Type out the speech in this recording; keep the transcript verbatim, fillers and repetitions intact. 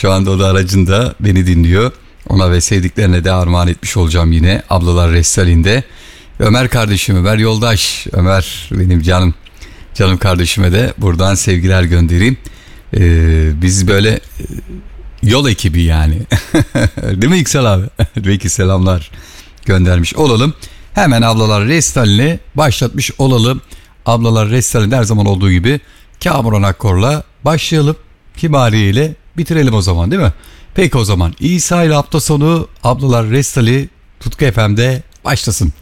Şu anda o da aracında beni dinliyor. Ona ve sevdiklerine de armağan etmiş olacağım yine. Ablalar Restalinde. Ömer kardeşim, Ömer yoldaş. Ömer benim canım. Canım kardeşime de buradan sevgiler göndereyim. Ee, biz böyle yol ekibi yani. Değil mi İksel abi? Belki selamlar göndermiş olalım. Hemen Ablalar Restalini başlatmış olalım. Ablalar Restalini her zaman olduğu gibi Kamuran Akkor'la başlayalım. Kibariye ile bitirelim o zaman, değil mi? Peki o zaman İsa ile hafta sonu Ablalar Restali Tutku F M'de başlasın.